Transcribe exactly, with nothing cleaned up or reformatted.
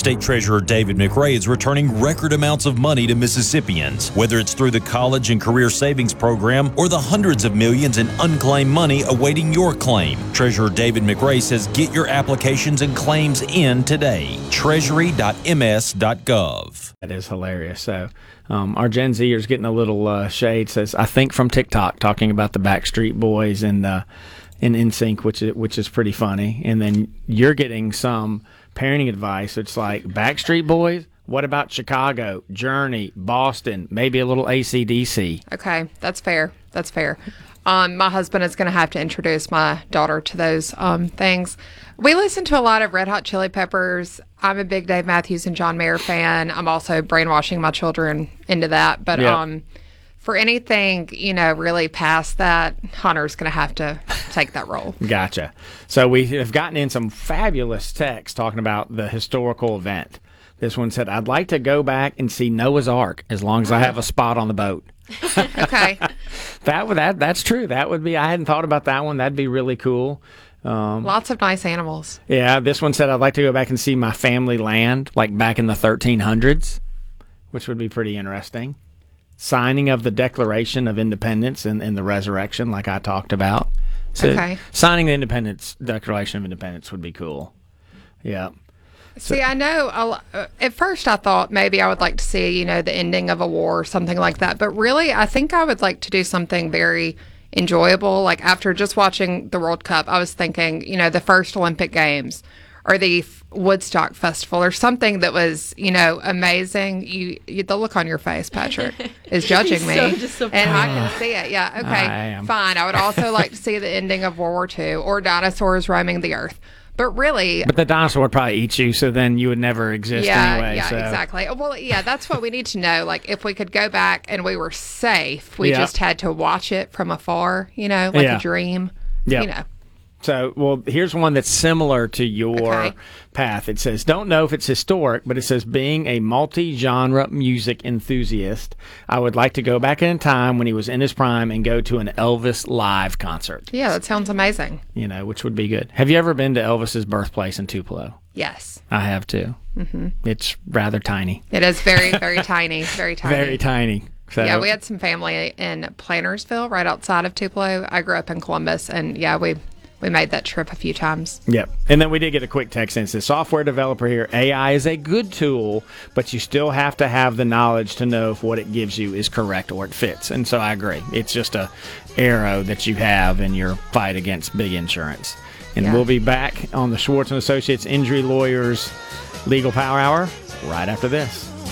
State Treasurer David McRae is returning record amounts of money to Mississippians, whether it's through the College and Career Savings Program or the hundreds of millions in unclaimed money awaiting your claim. Treasurer David McRae says get your applications and claims in today. treasury dot m s dot gov. That is hilarious. So um, our Gen Zers getting a little uh, shade, says, I think from TikTok, talking about the Backstreet Boys and uh, in N Sync, which is, which is pretty funny. And then you're getting some parenting advice. It's like Backstreet Boys. What about Chicago, Journey, Boston, maybe a little A C D C? Okay, that's fair. That's fair. Um, my husband is going to have to introduce my daughter to those um, things. We listen to a lot of Red Hot Chili Peppers. I'm a big Dave Matthews and John Mayer fan. I'm also brainwashing my children into that. But yep. um, for anything, you know, really past that, Hunter's going to have to take that role. Gotcha. So we have gotten in some fabulous texts talking about the historical event. This one said, I'd like to go back and see Noah's Ark as long as I have a spot on the boat. Okay. That would that that's true. That would be. I hadn't thought about that one. That'd be really cool. Um, Lots of nice animals. Yeah. This one said I'd like to go back and see my family land, like back in the thirteen hundreds, which would be pretty interesting. Signing of the Declaration of Independence and, and the resurrection, like I talked about. So Okay. Signing the Independence Declaration of Independence would be cool. Yeah. See, I know a lo- uh, at first I thought maybe I would like to see, you know, the ending of a war or something like that. But really, I think I would like to do something very enjoyable. Like after just watching the World Cup, I was thinking, you know, the first Olympic Games or the F- Woodstock Festival or something that was, you know, amazing. You, you the look on your face, Patrick, is judging me. So disappointed. And I can see it. Yeah, I okay, am. fine. I would also like to see the ending of World War Two or dinosaurs roaming the earth. But really, But the dinosaur would probably eat you, so then you would never exist yeah, anyway. yeah, so. exactly. Well, yeah, that's what we need to know. Like, if we could go back and we were safe, we Yeah. just had to watch it from afar, you know, like Yeah. a dream. Yep. You know. So, well, here's one that's similar to your Okay. path. It says, don't know if it's historic, but it says, being a multi-genre music enthusiast, I would like to go back in time when he was in his prime and go to an Elvis live concert, Yeah, that sounds amazing. you know, which would be good. Have you ever been to Elvis's birthplace in Tupelo? Yes. I have too. Mm-hmm. It's rather tiny. It is very, very tiny. Very tiny. Very tiny. So, Yeah, we had some family in Plantersville, right outside of Tupelo. I grew up in Columbus, and yeah, we we made that trip a few times. Yep. And then we did get a quick text in. It says, software developer here, A I is a good tool, but you still have to have the knowledge to know if what it gives you is correct or it fits. And so I agree. It's just a arrow that you have in your fight against big insurance. And Yeah. we'll be back on the Schwartz and Associates Injury Lawyers Legal Power Hour right after this.